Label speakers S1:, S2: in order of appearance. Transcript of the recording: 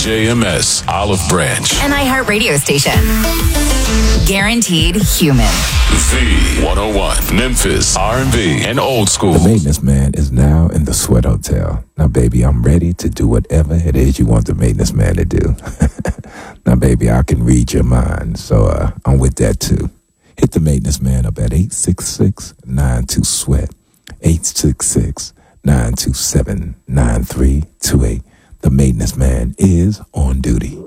S1: WJMS, Olive Branch.
S2: An iHeart radio station. Guaranteed human.
S1: V101, Memphis, R&B, and old school.
S3: The maintenance man is now in the Sweat Hotel. Now, baby, I'm ready to do whatever it is you want the maintenance man to do. Now, baby, I can read your mind, so I'm with that, too. Hit the maintenance man up at 866-92-SWEAT, 866-927-9328. The maintenance man is on duty.